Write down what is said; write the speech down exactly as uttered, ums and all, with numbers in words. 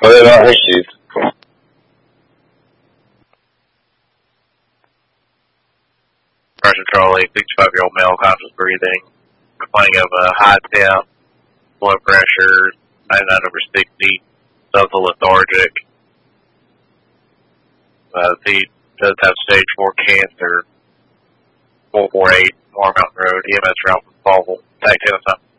What about issues? Pressure trolley, sixty-five-year-old male, conscious breathing, complaining of a high temp, blood pressure, ninety-nine over sixty, self lethargic. Uh, he does have stage four cancer, four four eight, Moore Mountain Road, E M S route from Ballville, tag ten assignment.